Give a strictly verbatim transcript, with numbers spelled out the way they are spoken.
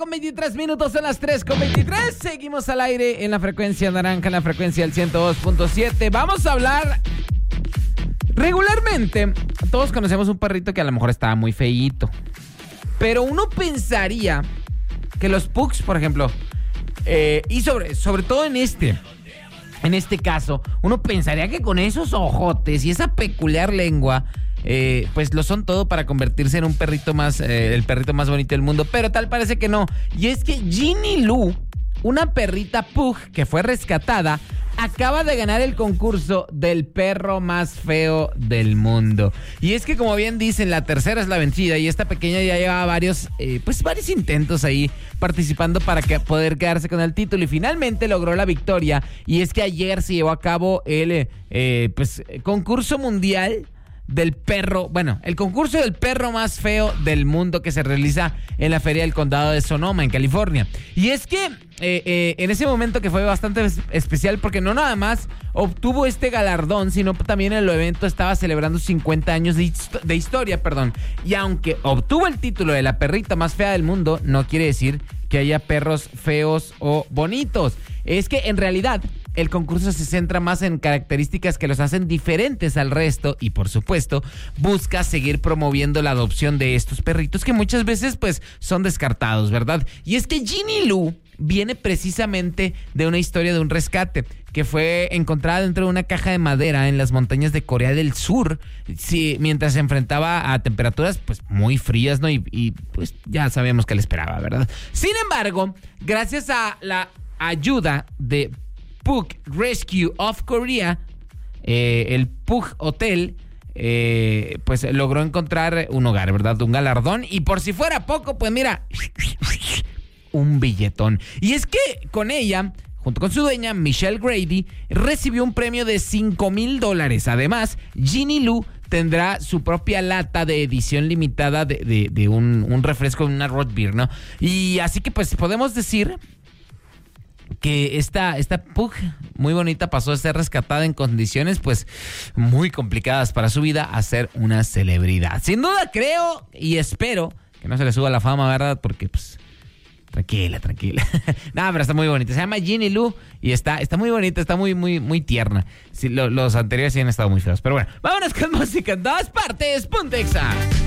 con veintitrés minutos, son las tres con veintitrés. Seguimos al aire en la frecuencia naranja, en la frecuencia del ciento dos punto siete. Vamos a hablar... Regularmente, todos conocemos un perrito que a lo mejor estaba muy feíto. Pero uno pensaría que los pugs, por ejemplo, eh, y sobre, sobre todo en este... En este caso, uno pensaría que con esos ojotes y esa peculiar lengua, eh, pues lo son todo para convertirse en un perrito más, eh, el perrito más bonito del mundo. Pero tal parece que no. Y es que Ginny Lou, una perrita pug que fue rescatada, acaba de ganar el concurso del perro más feo del mundo. Y es que, como bien dicen, la tercera es la vencida. Y esta pequeña ya llevaba varios, eh, pues varios intentos ahí participando para que, poder quedarse con el título. Y finalmente logró la victoria. Y es que ayer se llevó a cabo el eh, pues, concurso mundial del perro, bueno, el concurso del perro más feo del mundo, que se realiza en la Feria del Condado de Sonoma, en California. Y es que eh, eh, en ese momento, que fue bastante especial, porque no nada más obtuvo este galardón, sino también el evento estaba celebrando cincuenta años de, hist- de historia, perdón. Y aunque obtuvo el título de la perrita más fea del mundo, no quiere decir que haya perros feos o bonitos. Es que en realidad el concurso se centra más en características que los hacen diferentes al resto y, por supuesto, busca seguir promoviendo la adopción de estos perritos que muchas veces pues son descartados, ¿verdad? Y es que Ginny Lou viene precisamente de una historia de un rescate que fue encontrada dentro de una caja de madera en las montañas de Corea del Sur, sí, mientras se enfrentaba a temperaturas pues muy frías, ¿no? Y, y pues ya sabemos que le esperaba, ¿verdad? Sin embargo, gracias a la ayuda de Pug Rescue of Korea, eh, el Pug Hotel, eh, pues logró encontrar un hogar, ¿verdad? Un galardón. Y por si fuera poco, pues mira, un billetón. Y es que con ella, junto con su dueña, Michelle Grady, recibió un premio de cinco mil dólares. Además, Ginny Lou tendrá su propia lata de edición limitada de, de, de un, un refresco, una root beer, ¿no? Y así que pues podemos decir que esta, esta pug muy bonita pasó a ser rescatada en condiciones pues muy complicadas para su vida a ser una celebridad. Sin duda creo y espero que no se le suba la fama, ¿verdad? Porque pues tranquila, tranquila. Nada, pero está muy bonita. Se llama Ginny Lou y está, está muy bonita, está muy, muy, muy tierna. Sí, lo, los anteriores sí han estado muy feos. Pero bueno, vámonos con música en todas partes. Punto Exa.